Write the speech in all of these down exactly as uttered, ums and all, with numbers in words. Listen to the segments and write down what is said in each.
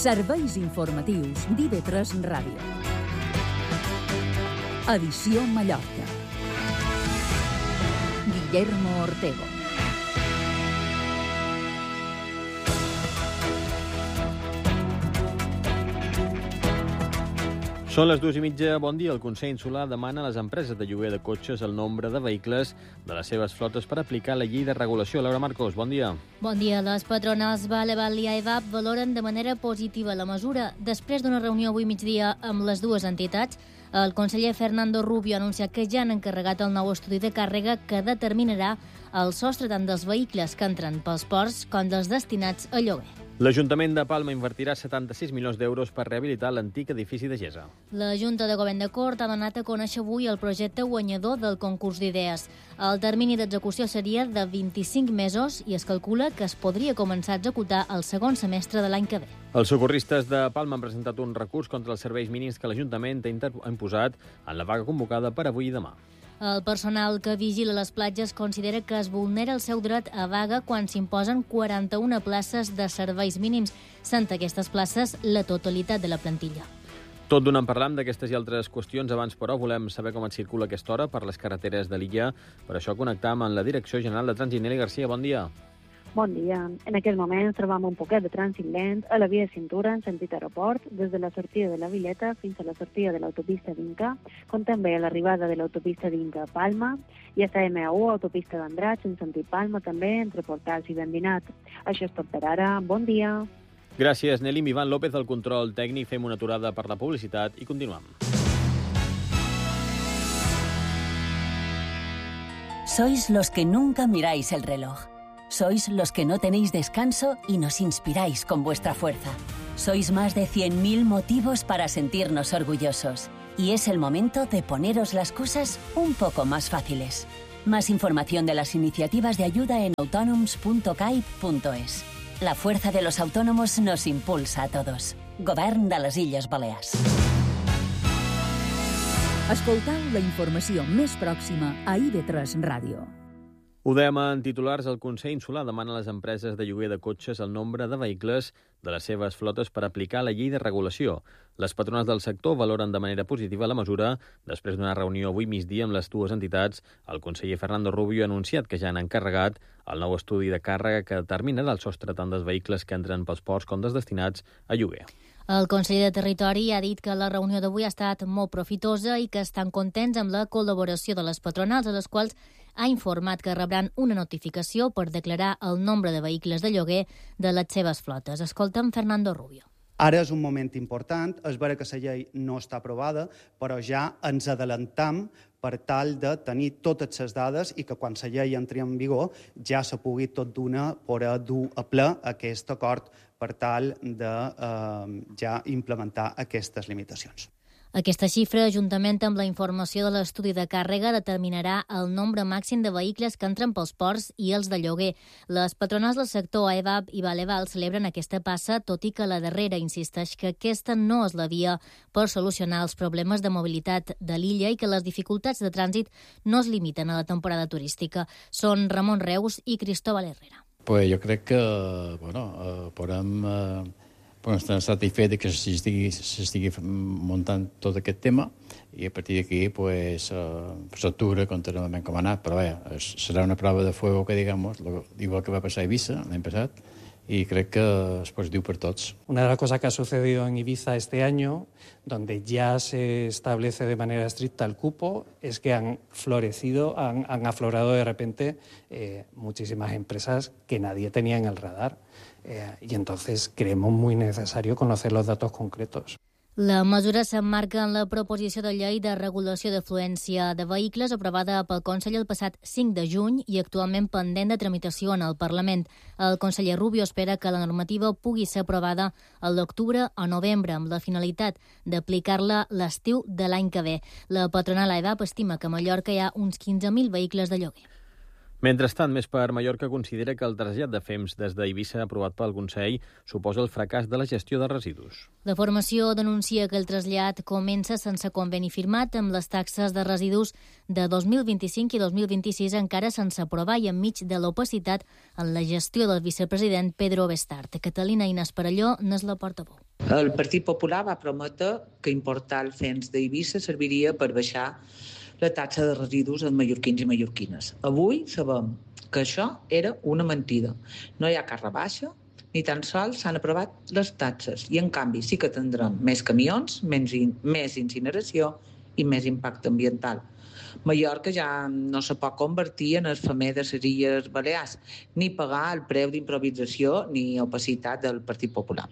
Serveis informatius d'I V tres Ràdio. Edició Mallorca. Guillermo Ortego. Són les dues i mitja. Bon dia. El Consell Insular demana a les empreses de lloguer de cotxes el nombre de vehicles de les seves flotes per aplicar la llei de regulació. Laura Marcos, bon dia. Bon dia. Les patronals Vale, Val i AEVAP valoren de manera positiva la mesura. Després d'una reunió avui migdia amb les dues entitats, el conseller Fernando Rubio ha anunciat que ja han encarregat el nou estudi de càrrega que determinarà el sostre tant dels vehicles que entren pels ports com dels destinats a lloguer. L'Ajuntament de Palma invertirà setanta-sis milions d'euros per rehabilitar l'antic edifici de Gesa. La Junta de Govern de Cort ha donat a conèixer avui el projecte guanyador del concurs d'idees. El termini d'execució seria de vint-i-cinc mesos i es calcula que es podria començar a executar el segon semestre de l'any que ve. Els socorristes de Palma han presentat un recurs contra els serveis mínims que l'Ajuntament ha imposat en la vaga convocada per avui i demà. El personal que vigila les platges considera que es vulnera el seu dret a vaga quan s'imposen quaranta-una places de serveis mínims, sent aquestes places la totalitat de la plantilla. Tot d'una en parlam d'aquestes i altres qüestions. Abans, però, volem saber com et circula aquesta hora per les carreteres de l'illa. Per això connectam amb la Direcció General de Trànsit. Nelly Garcia, bon dia. Bon dia. En aquest moment trobam un poquet de trànsit lent a la via de cintura en sentit aeroport, des de la sortida de la Vileta fins a la sortida de l'autopista d'Inca, com també a l'arribada de l'autopista d'Inca a Palma, i a la M u, autopista d'Andratx en sentit Palma, també entre Portals i Vendinat. Això és tot per ara. Bon dia. Gràcies, Nelly. Ivan López, del control tècnic. Fem una aturada per la publicitat i continuem. Sois los que nunca miráis el reloj. Sois los que no tenéis descanso y nos inspiráis con vuestra fuerza. Sois más de cien mil motivos para sentirnos orgullosos. Y es el momento de poneros las cosas un poco más fáciles. Más información de las iniciativas de ayuda en autonoms punto caib punto es. La fuerza de los autónomos nos impulsa a todos. Govern de les Illes Balears. Escoltau la informació més pròxima a I V tres Ràdio. Ho dèiem en titulars, el Consell Insular demana a les empreses de lloguer de cotxes el nombre de vehicles de les seves flotes per aplicar la llei de regulació. Les patronals del sector valoren de manera positiva la mesura. Després d'una reunió avui migdia amb les dues entitats, el conseller Fernando Rubio ha anunciat que ja han encarregat el nou estudi de càrrega que determinarà el sostre tant dels vehicles que entren pels ports com dels destinats a lloguer. El conseller de Territori ha dit que la reunió d'avui ha estat molt profitosa i que estan contents amb la col·laboració de les patronals, a les quals ha informat que rebran una notificació per declarar el nombre de vehicles de lloguer de les seves flotes. Escolta'm Fernando Rubio. Ara és un moment important, és vera que la llei no està aprovada, però ja ens adelantam per tal de tenir totes les dades i que quan la llei entri en vigor ja se pugui tot d'una poder dur a ple aquest acord per tal de eh, ja implementar aquestes limitacions. Aquesta xifra, juntament amb la informació de l'estudi de càrrega, determinarà el nombre màxim de vehicles que entren pels ports i els de lloguer. Les patronals del sector AEVAP i Vale, Val celebren aquesta passa, tot i que la darrera insisteix que aquesta no és la via per solucionar els problemes de mobilitat de l'illa i que les dificultats de trànsit no es limiten a la temporada turística. Són Ramon Reus i Cristóbal Herrera. Pues jo crec que bueno, eh, podem... Eh... Bueno, estem satisfets que s'estigui, s'estigui muntant tot aquest tema i a partir d'aquí, pues, eh, s'octubre continuament com ha anat, però bé, serà una prova de fuego que, digamos, igual que va passar a Ibiza l'any passat, y creo que es positiu per tots. Una de las cosas que ha sucedido en Ibiza este año, donde ya se establece de manera estricta el cupo, es que han florecido, han, han aflorado de repente eh, muchísimas empresas que nadie tenía en el radar. Eh, y entonces creemos muy necesario conocer los datos concretos. La mesura s'emmarca en la proposició de llei de regulació d'afluència de vehicles aprovada pel Consell el passat cinc de juny i actualment pendent de tramitació en el Parlament. El conseller Rubio espera que la normativa pugui ser aprovada a l'octubre o novembre amb la finalitat d'aplicar-la l'estiu de l'any que ve. La patronal AEVAP estima que a Mallorca hi ha uns quinze mil vehicles de lloguer. Mentrestant, Més per Mallorca considera que el trasllat de Fems des d'Eivissa aprovat pel Consell suposa el fracàs de la gestió de residus. La formació denuncia que el trasllat comença sense conveni firmat amb les taxes de residus de dos mil vint-i-cinc i dos mil vint-i-sis encara sense aprovar i enmig de l'opacitat en la gestió del vicepresident Pedro Bestart. Catalina Inés Parelló n'és la portaveu. El Partit Popular va prometre que importar el cens d'Eivissa serviria per baixar la taxa de residus als mallorquins i mallorquines. Avui sabem que això era una mentida. No hi ha cap rebaixa, ni tan sols s'han aprovat les taxes. I en canvi sí que tindrem més camions, menys, més incineració i més impacte ambiental. Mallorca ja no se pot convertir en el femer de les Illes Balears, ni pagar el preu d'improvisació ni opacitat del Partit Popular.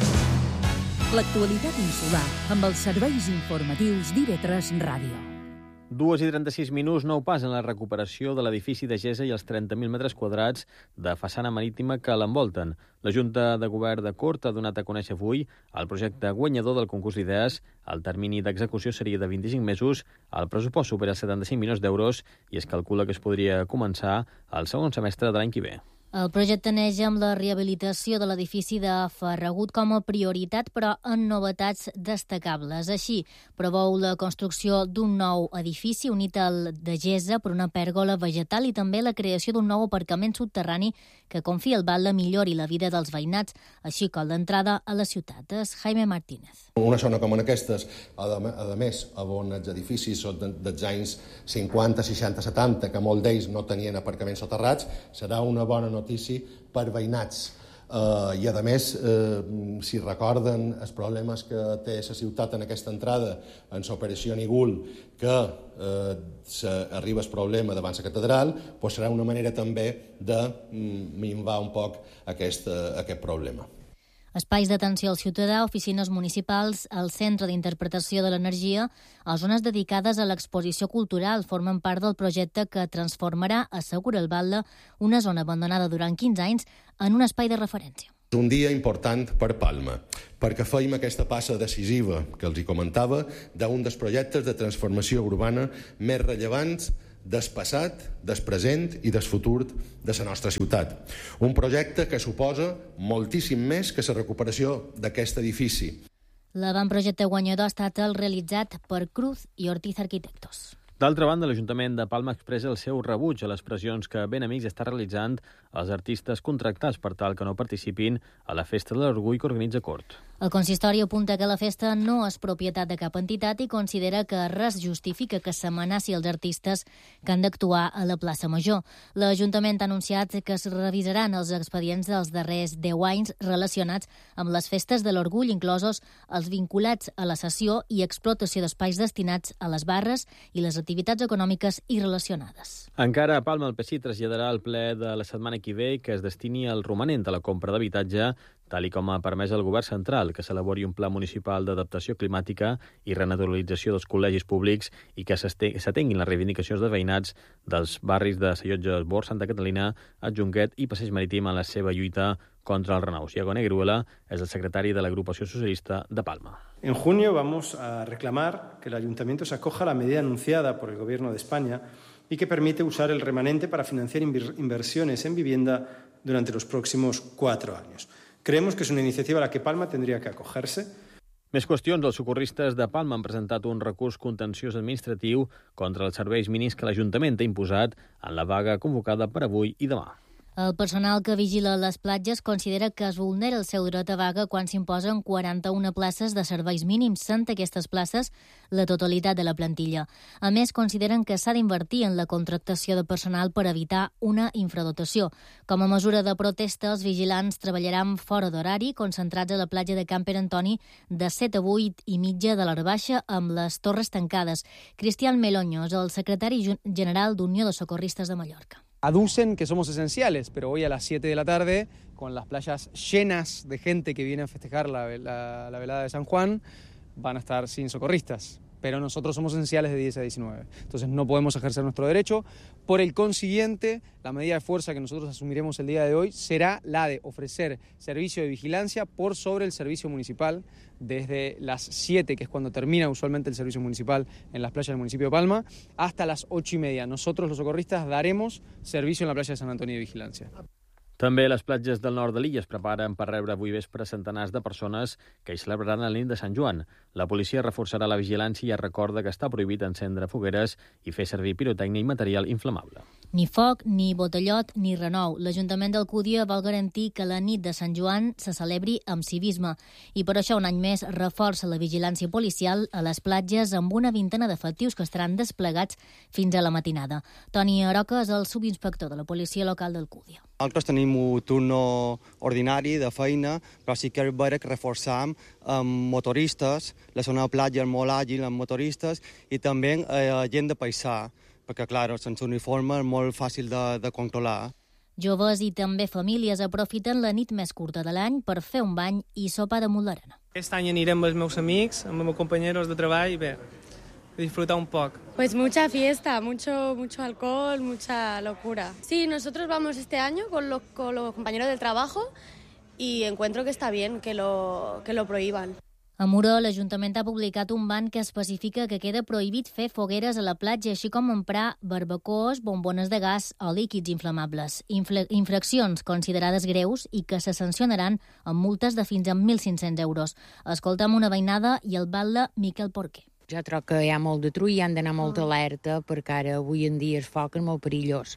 L'actualitat insular amb els serveis informatius d'I V tres Ràdio. Dues i trenta-sis minuts, nou pas en la recuperació de l'edifici de Gesa i els trenta mil metres quadrats de façana marítima que l'envolten. La Junta de Govern de Cort ha donat a conèixer avui el projecte guanyador del concurs d'idees. El termini d'execució seria de vint-i-cinc mesos, el pressupost supera els setanta-cinc milions d'euros i es calcula que es podria començar el segon semestre de l'any que ve. El projecte neix amb la rehabilitació de l'edifici de Ferragut com a prioritat, però amb novetats destacables. Així, preveu la construcció d'un nou edifici unit al de Gesa per una pèrgola vegetal i també la creació d'un nou aparcament subterrani que confia el val la millor i la vida dels veïnats, així com l'entrada a la ciutat. És Jaime Martínez. Una zona com en aquestes, a més, on els edificis són dels anys cinquanta, seixanta, setanta, que molts d'ells no tenien aparcaments soterrats, serà una bona notícia notícia per veïnats. Uh, I, a més, uh, si recorden els problemes que té la ciutat en aquesta entrada, en l'operació Nigul, que uh, arriba el problema davant la catedral, doncs serà una manera també de minvar un poc aquest, uh, aquest problema. Espais d'atenció al ciutadà, oficines municipals, el Centre d'Interpretació de l'Energia, o zones dedicades a l'exposició cultural formen part del projecte que transformarà, assegura el Batlle, una zona abandonada durant quinze anys en un espai de referència. És un dia important per Palma, perquè feim aquesta passa decisiva que els hi comentava d'un dels projectes de transformació urbana més rellevants del passat, del present i del futur de la nostra ciutat. Un projecte que suposa moltíssim més que la recuperació d'aquest edifici. L'avantprojecte guanyador ha estat el realitzat per Cruz i Ortiz Arquitectos. D'altra banda, l'Ajuntament de Palma expressa el seu rebuig a les pressions que Ben Amics està realitzant als artistes contractats per tal que no participin a la Festa de l'Orgull que organitza Cort. El consistori apunta que la festa no és propietat de cap entitat i considera que res justifica que s'amenaci els artistes que han d'actuar a la plaça Major. L'Ajuntament ha anunciat que es revisaran els expedients dels darrers deu anys relacionats amb les festes de l'Orgull, inclosos els vinculats a la cessió i explotació d'espais destinats a les barres i les activitats econòmiques i relacionades. Encara a Palma, el P S I traslladarà al ple de la setmana que ve que es destini al romanent a la compra d'habitatge, tal i com ha permès el govern central, que s'elabori un pla municipal d'adaptació climàtica i renaturalització dels col·legis públics i que s'atenguin les reivindicacions de veïnats dels barris de Sallotges, Bor, Santa Catalina, Adjunquet i Passeig Marítim en la seva lluita contra el renaus. Iago Negruela és el secretari de l'agrupació socialista de Palma. En junio vamos a reclamar que el Ayuntamiento se acoja a la medida anunciada por el Gobierno de España y que permite usar el remanente para financiar inversiones en vivienda durante los próximos cuatro años. Creemos que és una iniciativa a la que Palma tendría que acogerse. Més qüestions. Els socorristes de Palma han presentat un recurs contenciós administratiu contra els serveis mínims que l'Ajuntament ha imposat en la vaga convocada per avui i demà. El personal que vigila les platges considera que es vulnera el seu dret a vaga quan s'imposen quaranta-una places de serveis mínims, sent aquestes places la totalitat de la plantilla. A més, consideren que s'ha d'invertir en la contractació de personal per evitar una infradotació. Com a mesura de protesta, els vigilants treballaran fora d'horari, concentrats a la platja de Can Pere Antoni de set a vuit i mitja de l'hora baixa amb les torres tancades. Cristian Meloño és el secretari general d'Unió de Socorristes de Mallorca. Aducen que somos esenciales, pero hoy a las siete de la tarde, con las playas llenas de gente que viene a festejar la, la, la velada de San Juan, van a estar sin socorristas. Pero nosotros somos esenciales de diez a diecinueve. Entonces no podemos ejercer nuestro derecho. Por el consiguiente, la medida de fuerza que nosotros asumiremos el día de hoy será la de ofrecer servicio de vigilancia por sobre el servicio municipal desde las siete, que es cuando termina usualmente el servicio municipal en las playas del municipio de Palma, hasta las ocho y media. Nosotros, los socorristas, daremos servicio en la playa de San Antonio de vigilancia. També les platges del nord de l'illa es preparen per rebre avui vespre centenars de persones que hi celebraran la nit de Sant Joan. La policia reforçarà la vigilància i es recorda que està prohibit encendre fogueres i fer servir pirotècnia i material inflamable. Ni foc, ni botellot, ni renou. L'Ajuntament d'Alcúdia vol garantir que la nit de Sant Joan se celebri amb civisme i per això un any més reforça la vigilància policial a les platges amb una vintena d'efectius que estaran desplegats fins a la matinada. Toni Aroca és el subinspector de la policia local d'Alcúdia. Nosaltres tenim un turno ordinari de feina, però sí que és vera que reforçam amb motoristes, la zona de platja és molt àgil amb motoristes i també eh, gent de paisà, perquè, clar, sense uniforme és molt fàcil de, de controlar. Joves i també famílies aprofiten la nit més curta de l'any per fer un bany i sopar damunt l'arena. Aquest any anirem amb els meus amics, amb els meus companys de treball, bé, disfrutar un poco. Pues mucha fiesta, mucho mucho alcohol, mucha locura. Sí, nosotros vamos este año con los, con los compañeros del trabajo y encuentro que está bien que lo, que lo prohíban. A Muro, l'Ajuntament ha publicat un ban que especifica que queda prohibit fer fogueres a la platja, així com emprar barbacoes, bombones de gas o líquids inflamables. Infla- infraccions considerades greus i que se sancionaran amb multes de fins a mil cinc-cents euros. Escoltem una veïnada i el batlle Miquel Porquer. Jo trobo que hi ha molt de trull i han d'anar molt alerta perquè ara avui en dia el foc és molt perillós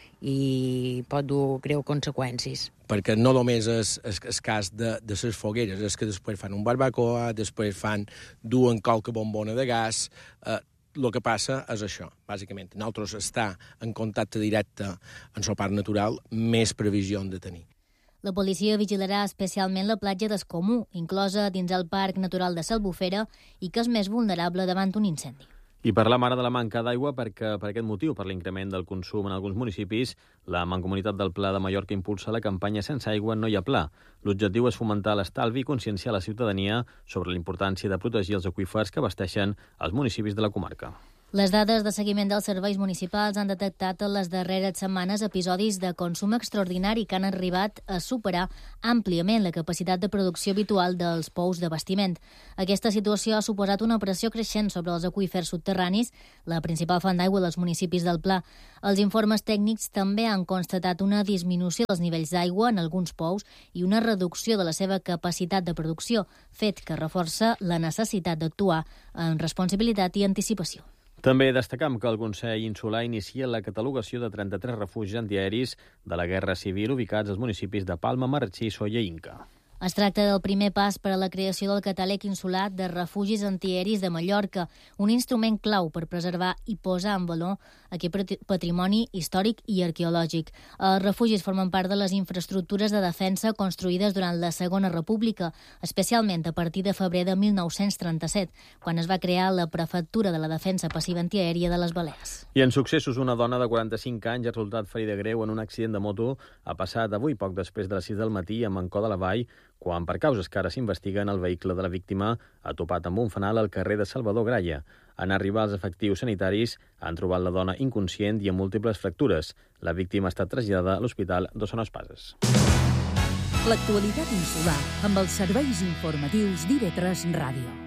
i pot dur greus conseqüències. Perquè no només és el cas de, de les fogueres, és que després fan un barbacoa, després fan, duen qualque bombona de gas. Eh, el que passa és això, bàsicament. Nosaltres està en contacte directe amb el parc natural, més previsió hem de tenir. La policia vigilarà especialment la platja d'Escomú, inclosa dins el Parc Natural de Salbufera i que és més vulnerable davant un incendi. I parlam ara de la manca d'aigua perquè per aquest motiu, per l'increment del consum en alguns municipis, la Mancomunitat del Pla de Mallorca impulsa la campanya Sense aigua no hi ha pla. L'objectiu és fomentar l'estalvi i conscienciar la ciutadania sobre la importància de protegir els aqüífers que abasteixen els municipis de la comarca. Les dades de seguiment dels serveis municipals han detectat en les darreres setmanes episodis de consum extraordinari que han arribat a superar àmpliament la capacitat de producció habitual dels pous d'abastiment. Aquesta situació ha suposat una pressió creixent sobre els aqüífers subterranis, la principal font d'aigua dels municipis del Pla. Els informes tècnics també han constatat una disminució dels nivells d'aigua en alguns pous i una reducció de la seva capacitat de producció, fet que reforça la necessitat d'actuar en responsabilitat i anticipació. També destacam que el Consell Insular inicia la catalogació de trenta-tres refugis antiaeris de la Guerra Civil ubicats als municipis de Palma, Marratxí, Sóller i Inca. Es tracta del primer pas per a la creació del catàleg insular de refugis antiaeris de Mallorca, un instrument clau per preservar i posar en valor aquest patrimoni històric i arqueològic. Els refugis formen part de les infraestructures de defensa construïdes durant la Segona República, especialment a partir de febrer de mil nou-cents trenta-set, quan es va crear la Prefectura de la Defensa Passiva Antiaèria de les Balears. I en successos, una dona de quaranta-cinc anys ha resultat ferida greu en un accident de moto. Ha passat avui, poc després de les sis del matí, a Mancó de la Vall, quan, per causes que ara s'investiguen, el vehicle de la víctima ha topat amb un fanal al carrer de Salvador Gralla. En arribar els efectius sanitaris, han trobat la dona inconscient i amb múltiples fractures. La víctima ha estat traslladada a l'Hospital Dos Passes. L'actualitat insular amb els serveis informatius d'I V tres Ràdio.